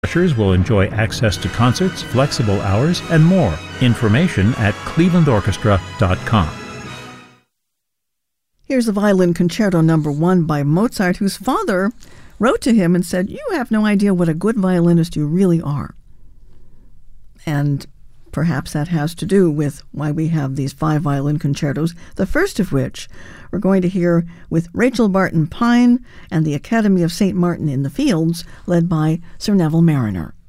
Rushers will enjoy access to concerts, flexible hours, and more. Information at clevelandorchestra.com. Here's the Violin Concerto No. 1 by Mozart, whose father wrote to him and said, "You have no idea what a good violinist you really are." And perhaps that has to do with why we have these 5 violin concertos, the first of which we're going to hear with Rachel Barton Pine and the Academy of St. Martin in the Fields, led by Sir Neville Marriner.